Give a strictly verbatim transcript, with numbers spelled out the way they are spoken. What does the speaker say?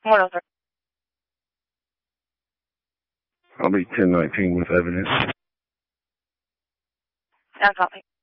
What else? I'll be ten nineteen with evidence. That's all.